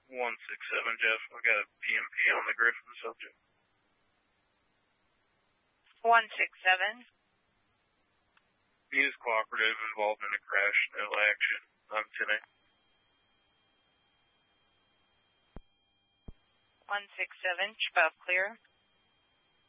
167, Jeff. I got a PMP on the Griffin subject. 167. He is cooperative, involved in a crash, no action. I'm 10A. 167, 12 clear.